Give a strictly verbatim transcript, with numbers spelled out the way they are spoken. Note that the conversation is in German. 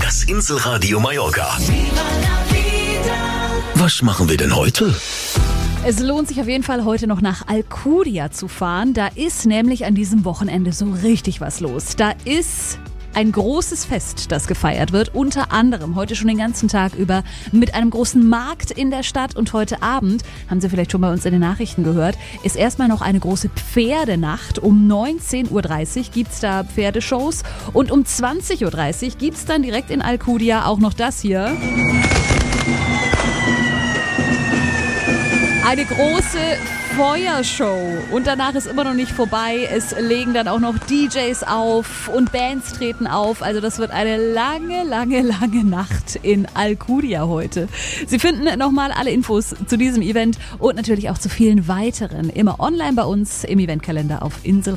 Das Inselradio Mallorca. Was machen wir denn heute? Es lohnt sich auf jeden Fall, heute noch nach Alcudia zu fahren. Da ist nämlich an diesem Wochenende so richtig was los. Da ist ein großes Fest, das gefeiert wird. Unter anderem heute schon den ganzen Tag über mit einem großen Markt in der Stadt. Und heute Abend, haben Sie vielleicht schon bei uns in den Nachrichten gehört, ist erstmal noch eine große Pferdenacht. Um neunzehn Uhr dreißig gibt's da Pferdeshows. Und um zwanzig Uhr dreißig gibt's dann direkt in Alcudia auch noch das hier. Eine große Feuershow. Und danach ist immer noch nicht vorbei. Es legen dann auch noch D Js auf und Bands treten auf. Also das wird eine lange, lange, lange Nacht in Alcudia heute. Sie finden nochmal alle Infos zu diesem Event und natürlich auch zu vielen weiteren immer online bei uns im Eventkalender auf Insel.